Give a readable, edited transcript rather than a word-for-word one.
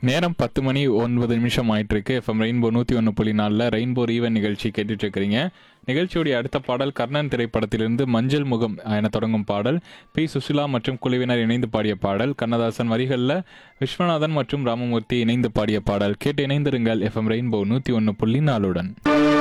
நேரம் 10 மணி 9 நிமிஷம் ஆயிட்டு இருக்கு. எஃப்எம் ரெயின்போ 101.4 ரெயின்போ ரீவன் நிகழ்ச்சி கேட்டுட்டு இருக்கிறீங்க. நிகழ்ச்சியுடைய அடுத்த பாடல் கர்ணன் திரைப்படத்திலிருந்து மஞ்சள் முகம் என தொடங்கும் பாடல். பி சுசிலா மற்றும் குழுவினர் இணைந்து பாடிய பாடல். கண்ணதாசன் வரிகளில் விஸ்வநாதன் மற்றும் ராமமூர்த்தி இணைந்து பாடிய பாடல். கேட்டு இணைந்திருங்கள் எஃப்எம் ரெயின்போ 101.4.